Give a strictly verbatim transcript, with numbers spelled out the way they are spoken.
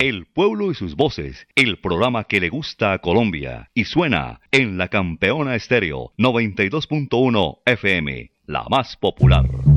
El pueblo y sus voces, el programa que le gusta a Colombia y suena en la Campeona Estéreo noventa y dos punto uno F M, la más popular.